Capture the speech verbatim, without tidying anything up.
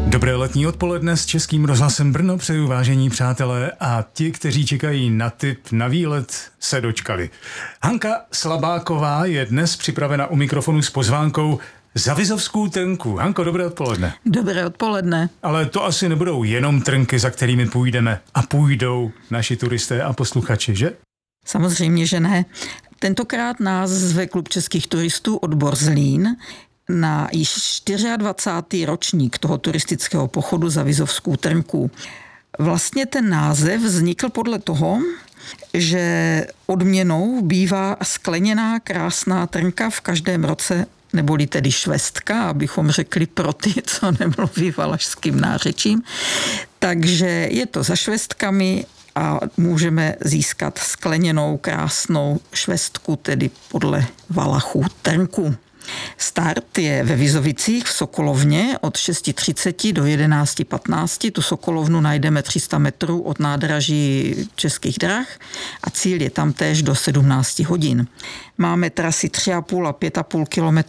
Dobré letní odpoledne s Českým rozhlasem Brno přeju, vážení přátelé, a ti, kteří čekají na tip na výlet, se dočkali. Hanka Slabáková je dnes připravena u mikrofonu s pozvánkou za Vizovskou trnku. Hanko, dobré odpoledne. Dobré odpoledne. Ale to asi nebudou jenom trnky, za kterými půjdeme, a půjdou naši turisté a posluchači, že? Samozřejmě, že ne. Tentokrát nás zve Klub českých turistů Odbor Zlín na již dvacátý čtvrtý ročník toho turistického pochodu za Vizovskou trnku. Vlastně ten název vznikl podle toho, že odměnou bývá skleněná krásná trnka v každém roce, neboli tedy švestka, abychom řekli pro ty, co nemluví valašským nářečím. Takže je to za švestkami a můžeme získat skleněnou krásnou švestku, tedy podle Valachů trnku. Start je ve Vizovicích v Sokolovně od šest třicet do jedenáct patnáct. Tu Sokolovnu najdeme tři sta metrů od nádraží Českých drah a cíl je tam též do sedmnáct hodin. Máme trasy tři a půl a pět a půl kilometru